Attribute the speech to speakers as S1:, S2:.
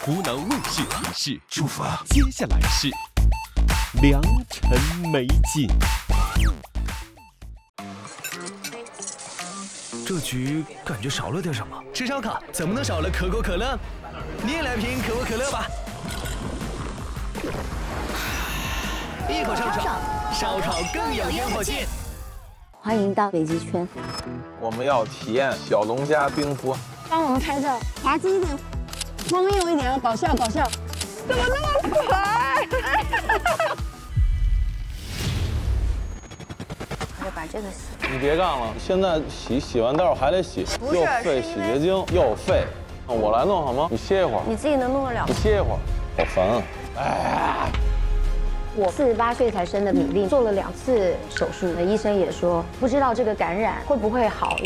S1: 湖南卫视提示：出发。接下来是良辰美景。
S2: 这局感觉少了点什么？吃烧烤怎么能少了可口可乐？你也来瓶可口可乐吧。一口上手，烧烤更有烟火气。
S3: 欢迎到北极圈。
S4: 我们要体验小龙虾冰敷。
S5: 帮我们拍照，滑稽一点，荒谬一点，搞笑搞笑。怎么那么可爱？
S3: 我就把这个洗。
S4: 你别干了，现在洗完待会儿还得洗，又费洗洁精又费。我来弄好吗？你歇一会儿。
S3: 你自己能弄得了？
S4: 你歇一会儿，好烦啊！哎。
S3: 我48岁才生的米粒，做了2次手术，医生也说不知道这个感染会不会好。